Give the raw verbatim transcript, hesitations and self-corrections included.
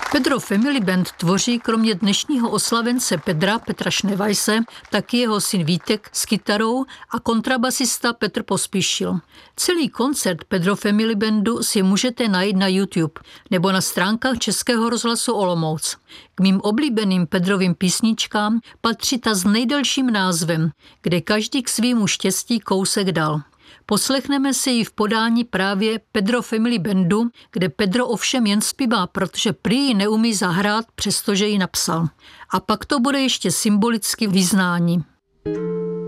Pedro Family Band tvoří kromě dnešního oslavence Pedra, Petra Šneweise, taky jeho syn Vítek s kytarou a kontrabasista Petr Pospíšil. Celý koncert Pedro Family Bandu si můžete najít na YouTube nebo na stránkách Českého rozhlasu Olomouc. K mým oblíbeným Pedrovým písničkám patří ta s nejdelším názvem, kde každý k svýmu štěstí kousek dal. Poslechneme si ji v podání právě Pedro Family Bandu, kde Pedro ovšem jen zpívá, protože prý ji neumí zahrát, přestože ji napsal. A pak to bude ještě symbolicky vyznání.